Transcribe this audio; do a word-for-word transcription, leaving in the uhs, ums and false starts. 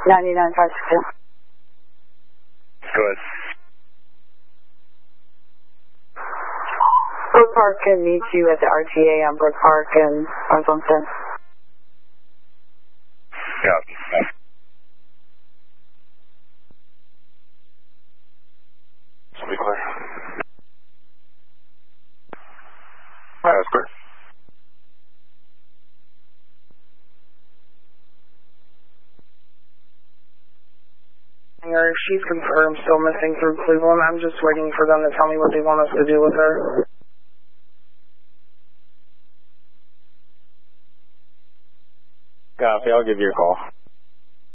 ninety-nine five two. Go ahead. Brook Park can meet you at the R T A on Brook Park and Arlington. Yeah. Should be clear. All right, that's clear. She's confirmed still missing through Cleveland. I'm just waiting for them to tell me what they want us to do with her. Copy, I'll give you a call.